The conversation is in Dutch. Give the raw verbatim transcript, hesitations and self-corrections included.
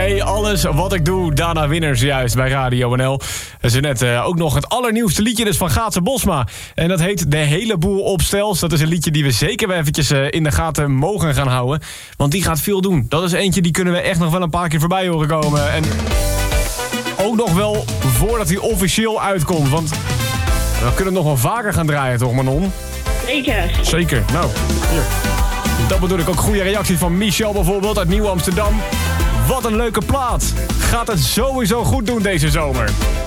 Hey, alles wat ik doe, Dana Winners juist bij Radio N L. Er is net uh, ook nog het allernieuwste liedje dus van Gaatse Bosma. En dat heet De Hele Boel op Stels. Dat is een liedje die we zeker wel eventjes uh, in de gaten mogen gaan houden. Want die gaat veel doen. Dat is eentje die kunnen we echt nog wel een paar keer voorbij horen komen. En ook nog wel voordat hij officieel uitkomt. Want we kunnen het nog wel vaker gaan draaien, toch Manon? Zeker. Zeker. Nou, hier. Dat bedoel ik ook. Goede reacties van Michel bijvoorbeeld uit Nieuw Amsterdam. Wat een leuke plaat. Gaat het sowieso goed doen deze zomer.